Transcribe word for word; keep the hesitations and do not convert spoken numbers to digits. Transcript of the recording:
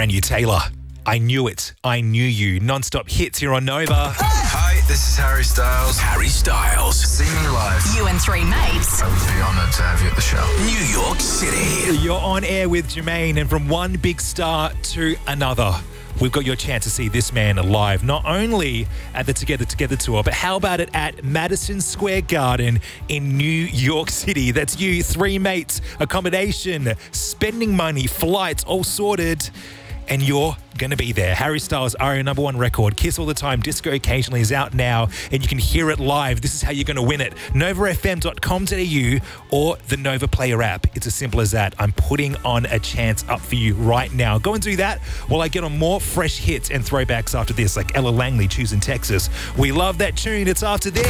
brand new Taylor. I knew it. I knew you. Non-stop hits here on Nova. Hi, this is Harry Styles. Harry Styles. See me live. You and three mates. I would be honoured to have you at the show. New York City. You're on air with Jermaine, and from one big star to another, we've got your chance to see this man live, not only at the Together Together tour, but how about it at Madison Square Garden in New York City? That's you, three mates, accommodation, spending money, flights, all sorted. And you're going to be there. Harry Styles, our number one record, Kiss All the Time, Disco Occasionally is out now, and you can hear it live. This is how you're going to win it. nova f m dot com dot a u or the Nova Player app. It's as simple as that. I'm putting on a chance up for you right now. Go and do that while I get on more fresh hits and throwbacks after this, like Ella Langley, Choosing Texas. We love that tune. It's after this.